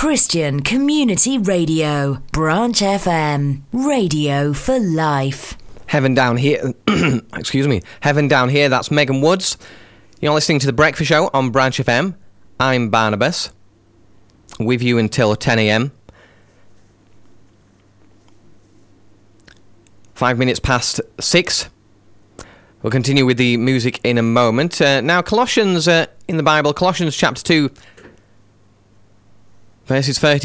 Christian Community Radio, Branch FM, radio for life. Heaven Down Here, excuse me, Heaven Down Here, that's Megan Woods. You're listening to The Breakfast Show on Branch FM. I'm Barnabas, with you until 10 a.m. 5 minutes past 6. We'll continue with the music in a moment. Now, Colossians in the Bible, Colossians chapter 2, verses 30